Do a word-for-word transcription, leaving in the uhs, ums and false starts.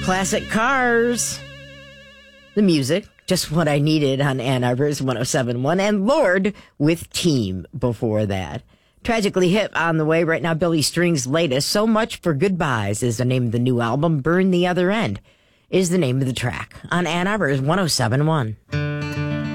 Classic Cars. The music, just what I needed on Ann Arbor's one oh seven point one. And Lorde with Team before that. Tragically Hip on the way right now. Billy String's latest, So Much for Goodbyes, is the name of the new album. Burn the Other End is the name of the track on Ann Arbor's one oh seven point one.